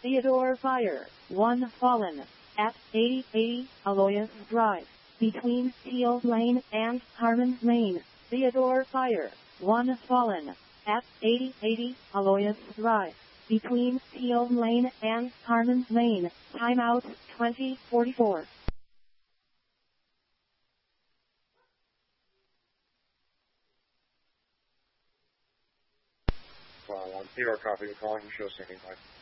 Theodore Fire, 1 fallen, at 8080 Aloysius Drive, between Teal Lane and Harmon Lane. Theodore Fire, 1 fallen, at 8080 Aloysius Drive, between Teal Lane and Harmon Lane. Timeout 2044. Theodore Coffee, calling from show standing by.